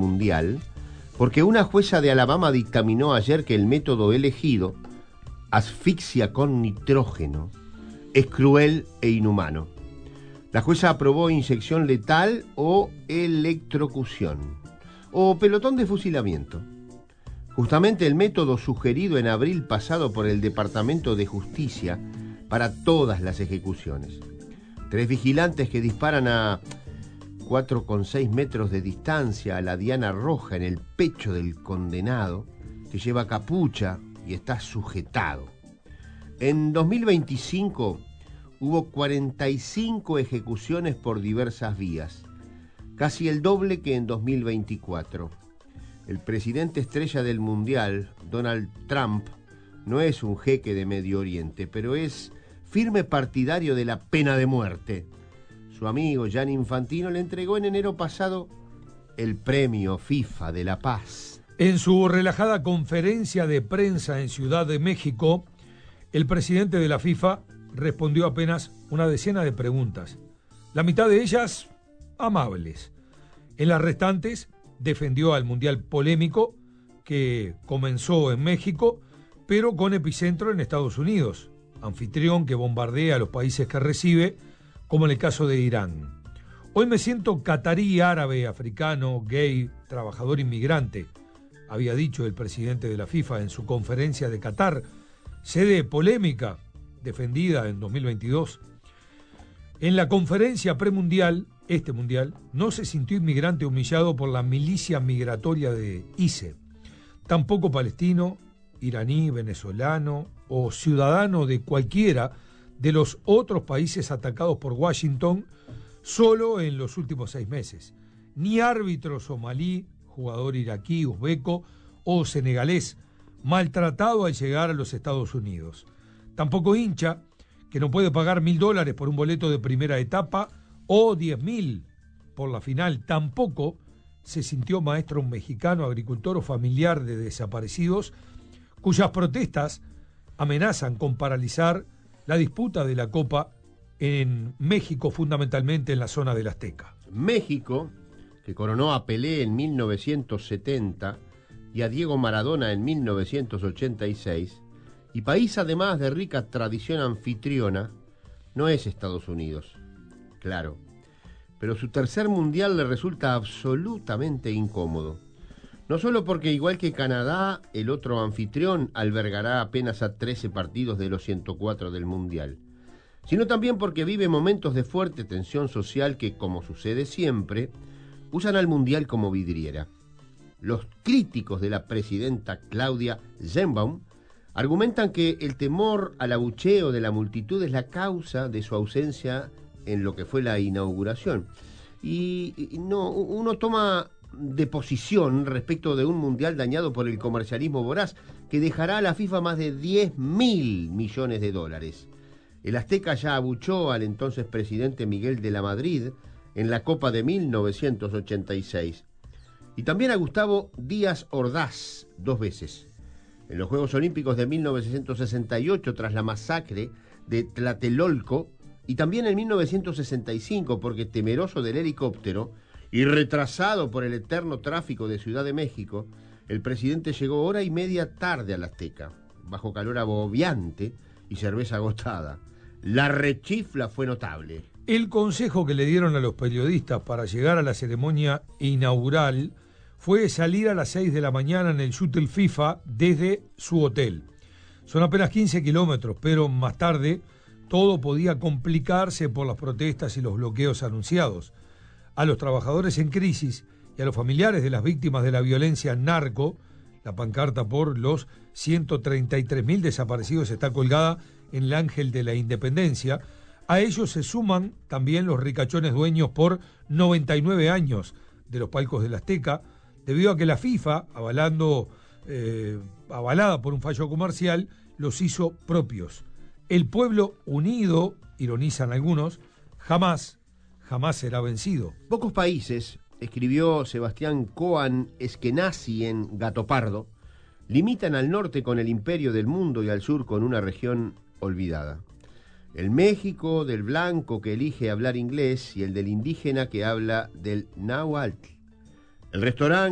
mundial, porque una jueza de Alabama dictaminó ayer que el método elegido, asfixia con nitrógeno, es cruel e inhumano. La jueza aprobó inyección letal o electrocución, o pelotón de fusilamiento. Justamente el método sugerido en abril pasado por el Departamento de Justicia para todas las ejecuciones. 3 vigilantes que disparan a 4,6 metros de distancia a la diana roja en el pecho del condenado, que lleva capucha y está sujetado. En 2025 hubo 45 ejecuciones por diversas vías, casi el doble que en 2024. El presidente estrella del Mundial, Donald Trump, no es un jeque de Medio Oriente, pero es firme partidario de la pena de muerte. Su amigo Gianni Infantino le entregó en enero pasado el premio FIFA de la Paz. En su relajada conferencia de prensa en Ciudad de México, el presidente de la FIFA respondió apenas una decena de preguntas, la mitad de ellas amables. En las restantes defendió al Mundial polémico que comenzó en México, pero con epicentro en Estados Unidos, anfitrión que bombardea a los países que recibe, como en el caso de Irán. Hoy me siento catarí, árabe, africano, gay, trabajador inmigrante, había dicho el presidente de la FIFA en su conferencia de Qatar, sede polémica, defendida en 2022. En la conferencia premundial, este mundial, no se sintió inmigrante humillado por la milicia migratoria de ICE, tampoco palestino, iraní, venezolano o ciudadano de cualquiera de los otros países atacados por Washington solo en los últimos 6 meses, ni árbitro somalí, jugador iraquí, uzbeco o senegalés, maltratado al llegar a los Estados Unidos. Tampoco hincha, que no puede pagar $1.000 por un boleto de primera etapa o 10.000 por la final. Tampoco se sintió maestro un mexicano, agricultor o familiar de desaparecidos, cuyas protestas amenazan con paralizar la disputa de la Copa en México, fundamentalmente en la zona del Azteca. México, que coronó a Pelé en 1970 y a Diego Maradona en 1986, y país además de rica tradición anfitriona, no es Estados Unidos, claro, pero su tercer mundial le resulta absolutamente incómodo. No solo porque, igual que Canadá, el otro anfitrión albergará apenas a 13 partidos de los 104 del mundial, sino también porque vive momentos de fuerte tensión social que, como sucede siempre, usan al mundial como vidriera. Los críticos de la presidenta Claudia Sheinbaum argumentan que el temor al abucheo de la multitud es la causa de su ausencia en lo que fue la inauguración. Uno toma de posición respecto de un mundial dañado por el comercialismo voraz que dejará a la FIFA más de $10.000 millones. El Azteca ya abuchó al entonces presidente Miguel de la Madrid en la Copa de 1986 y también a Gustavo Díaz Ordaz 2 veces. En los Juegos Olímpicos de 1968 tras la masacre de Tlatelolco y también en 1965 porque temeroso del helicóptero y retrasado por el eterno tráfico de Ciudad de México, el presidente llegó hora y media tarde al Azteca, bajo calor agobiante y cerveza agotada. La rechifla fue notable. El consejo que le dieron a los periodistas para llegar a la ceremonia inaugural fue salir a las 6 de la mañana en el shuttle FIFA desde su hotel. Son apenas 15 kilómetros, pero más tarde todo podía complicarse por las protestas y los bloqueos anunciados. A los trabajadores en crisis y a los familiares de las víctimas de la violencia narco, la pancarta por los 133.000 desaparecidos está colgada en el Ángel de la Independencia. A ellos se suman también los ricachones dueños por 99 años de los palcos del Azteca, debido a que la FIFA, avalada por un fallo comercial, los hizo propios. El pueblo unido, ironizan algunos, jamás será vencido. Pocos países, escribió Sebastián Coan Eskenazi en Gato Pardo, limitan al norte con el imperio del mundo y al sur con una región olvidada. El México del blanco que elige hablar inglés y el del indígena que habla del náhuatl. El restaurante